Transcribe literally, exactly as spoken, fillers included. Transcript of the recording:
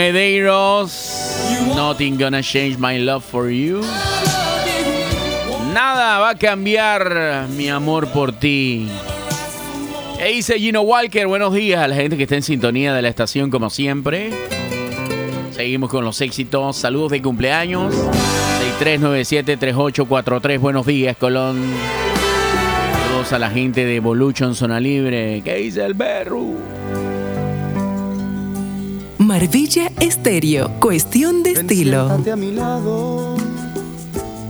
Medeiros, nothing gonna change my love for you. Nada va a cambiar mi amor por ti. ¿Qué dice Gino Walker? Buenos días a la gente que está en sintonía de la estación como siempre. Seguimos con los éxitos. Saludos de cumpleaños. seis tres nueve siete tres ocho cuatro tres. Buenos días, Colón. Saludos a la gente de Evolution Zona Libre. ¿Qué dice el Berru? Maravilla Estéreo, cuestión de estilo. Siéntate a mi lado.